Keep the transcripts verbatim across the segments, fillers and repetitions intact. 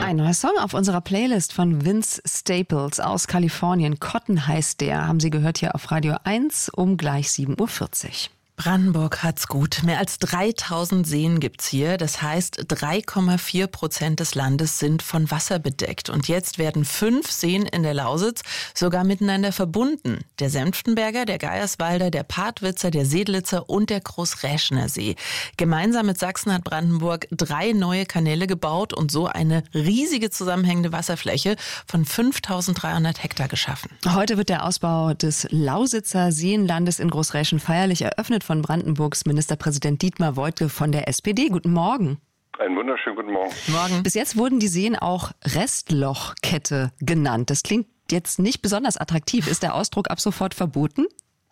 ein neuer Song auf unserer Playlist von Vince Staples aus Kalifornien. Cotton heißt der. Haben Sie gehört hier auf Radio eins um gleich sieben Uhr vierzig. Brandenburg hat's gut. Mehr als dreitausend Seen gibt's hier. Das heißt, drei Komma vier Prozent des Landes sind von Wasser bedeckt. Und jetzt werden fünf Seen in der Lausitz sogar miteinander verbunden. Der Senftenberger, der Geierswalder, der Partwitzer, der Sedlitzer und der Großräschener See. Gemeinsam mit Sachsen hat Brandenburg drei neue Kanäle gebaut und so eine riesige zusammenhängende Wasserfläche von fünftausenddreihundert Hektar geschaffen. Heute wird der Ausbau des Lausitzer Seenlandes in Großräschen feierlich eröffnet von Brandenburgs Ministerpräsident Dietmar Woidke von der S P D. Guten Morgen. Einen wunderschönen guten Morgen. Morgen. Bis jetzt wurden die Seen auch Restlochkette genannt. Das klingt jetzt nicht besonders attraktiv. Ist der Ausdruck ab sofort verboten?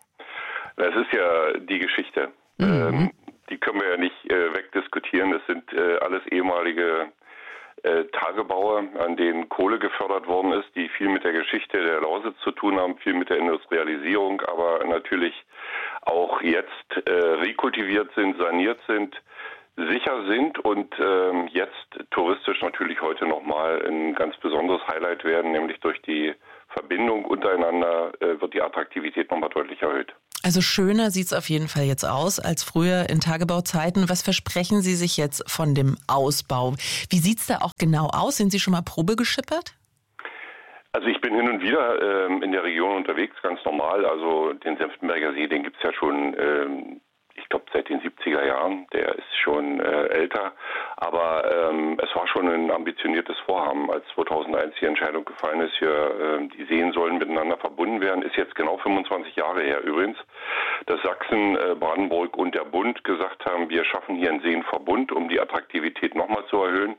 Das ist ja die Geschichte. Mhm. Ähm, die können wir ja nicht äh, wegdiskutieren. Das sind äh, alles ehemalige äh, Tagebaue, an denen Kohle gefördert worden ist, die viel mit der Geschichte der Lausitz zu tun haben, viel mit der Industrialisierung, aber natürlich auch jetzt äh, rekultiviert sind, saniert sind, sicher sind und ähm, jetzt touristisch natürlich heute nochmal ein ganz besonderes Highlight werden, nämlich durch die Verbindung untereinander äh, wird die Attraktivität nochmal deutlich erhöht. Also schöner sieht's auf jeden Fall jetzt aus als früher in Tagebauzeiten. Was versprechen Sie sich jetzt von dem Ausbau? Wie sieht's da auch genau aus? Sind Sie schon mal Probe geschippert? Also ich bin hin und wieder ähm, in der Region unterwegs, ganz normal. Also den Senftenberger See, den gibt's ja schon, ähm, ich glaube, seit den siebziger Jahren. Der ist schon äh, älter. Aber ähm, es war schon ein ambitioniertes Vorhaben, als zweitausendeins die Entscheidung gefallen ist, hier, äh, die Seen sollen miteinander verbunden werden. Ist jetzt genau fünfundzwanzig Jahre her übrigens, dass Sachsen, äh, Brandenburg und der Bund gesagt haben, wir schaffen hier einen Seenverbund, um die Attraktivität nochmal zu erhöhen.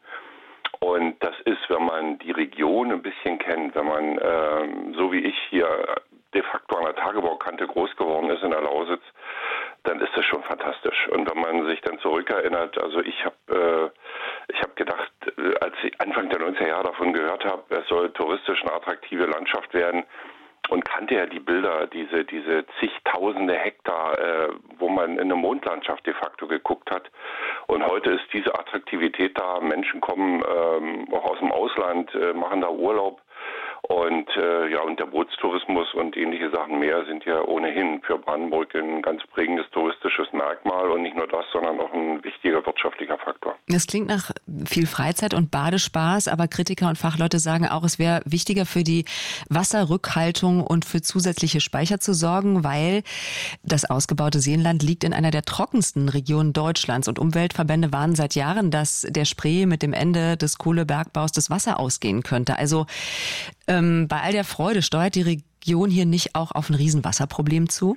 Und das ist, wenn man die Region ein bisschen kennt, wenn man, ähm, so wie ich hier de facto an der Tagebaukante groß geworden ist in der Lausitz, dann ist das schon fantastisch. Und wenn man sich dann zurückerinnert, also ich habe äh, ich habe gedacht, äh, als ich Anfang der neunziger Jahre davon gehört habe, es soll touristisch eine attraktive Landschaft werden, und kannte ja die Bilder, diese diese zigtausende Hektar, äh, wo man in eine Mondlandschaft de facto geguckt hat. Und heute ist diese Attraktivität da. Menschen kommen ähm, auch aus dem Ausland, äh, machen da Urlaub. Und äh, ja, und der Bootstourismus und ähnliche Sachen mehr sind ja ohnehin für Brandenburg ein ganz prägendes touristisches Merkmal und nicht nur das, sondern auch ein wichtiger wirtschaftlicher Faktor. Das klingt nach viel Freizeit und Badespaß, aber Kritiker und Fachleute sagen auch, es wäre wichtiger für die Wasserrückhaltung und für zusätzliche Speicher zu sorgen, weil das ausgebaute Seenland liegt in einer der trockensten Regionen Deutschlands und Umweltverbände warnen seit Jahren, dass der Spree mit dem Ende des Kohlebergbaus das Wasser ausgehen könnte. Also ähm, bei all der Freude steuert die Region hier nicht auch auf ein Riesenwasserproblem zu?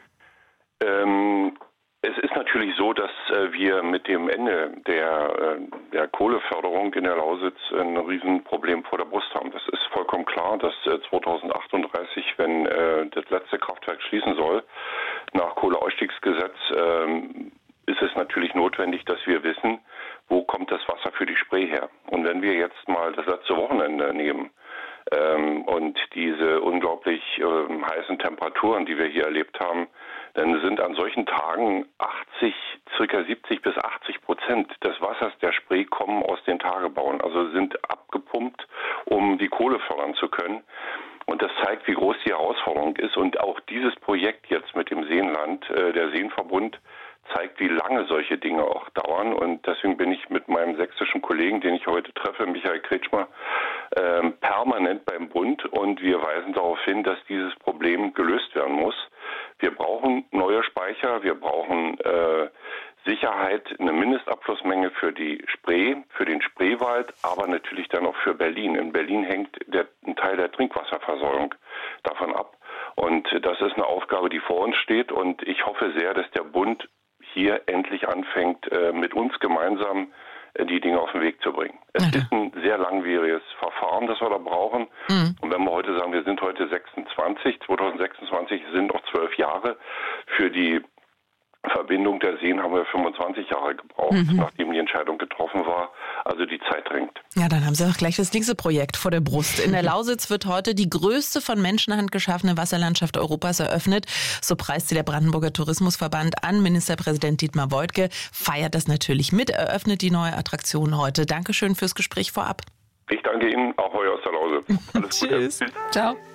Ähm, es ist natürlich so, dass äh, wir mit dem Ende der, äh, der Kohleförderung in der Lausitz ein Riesenproblem vor der Brust haben. Das ist vollkommen klar, dass äh, zweitausendachtunddreißig, wenn äh, das letzte Kraftwerk schließen soll, nach Kohleausstiegsgesetz, äh, ist es natürlich notwendig, dass wir wissen, wo kommt das Wasser für die Spree her. Und wenn wir jetzt mal das letzte Wochenende nehmen, Ähm, und diese unglaublich ähm, heißen Temperaturen, die wir hier erlebt haben, dann sind an solchen Tagen achtzig, circa siebzig bis achtzig Prozent des Wassers der Spree kommen aus den Tagebauen, also sind abgepumpt, um die Kohle fördern zu können. Und das zeigt, wie groß die Herausforderung ist. Und auch dieses Projekt jetzt mit dem Seenland, äh, der Seenverbund, zeigt, wie lange solche Dinge auch dauern. Und deswegen bin ich mit meinem sächsischen Kollegen, den ich heute treffe, Michael Kretschmer, ähm, permanent beim Bund. Und wir weisen darauf hin, dass dieses Problem gelöst werden muss. Wir brauchen neue Speicher, wir brauchen äh, Sicherheit, eine Mindestabflussmenge für die Spree, für den Spreewald, aber natürlich dann auch für Berlin. In Berlin hängt der, ein Teil der Trinkwasserversorgung davon ab. Und das ist eine Aufgabe, die vor uns steht. Und ich hoffe sehr, dass der Bund hier endlich anfängt, mit uns gemeinsam die Dinge auf den Weg zu bringen. Es mhm. ist ein sehr langwieriges Verfahren, das wir da brauchen. Mhm. Und wenn wir heute sagen, wir sind heute sechsundzwanzig, zweitausendsechsundzwanzig sind noch zwölf Jahre. Für die Verbindung der Seen haben wir fünfundzwanzig Jahre gebraucht, mhm. nachdem die Entscheidung getroffen war. Also die Zeit drängt. Ja, dann haben Sie auch gleich das nächste Projekt vor der Brust. In der Lausitz wird heute die größte von Menschenhand geschaffene Wasserlandschaft Europas eröffnet. So preist sie der Brandenburger Tourismusverband an. Ministerpräsident Dietmar Woidke feiert das natürlich mit, eröffnet die neue Attraktion heute. Dankeschön fürs Gespräch vorab. Ich danke Ihnen, Ahoi aus der Lausitz. Alles Gute. Tschüss. Ciao.